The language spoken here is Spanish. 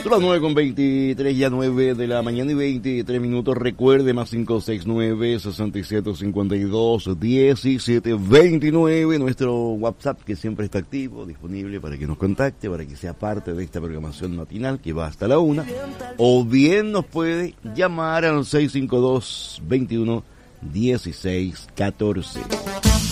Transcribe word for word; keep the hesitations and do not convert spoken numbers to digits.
Son las nueve con veintitrés, ya nueve de la mañana y veintitrés minutos. Recuerde, más cinco seis nueve, seis siete cinco dos, uno siete dos nueve, nuestro WhatsApp que siempre está activo, disponible para que nos contacte, para que sea parte de esta programación matinal que va hasta la una. O bien nos puede llamar al seis cinco dos, veintiuno, dieciséis, catorce.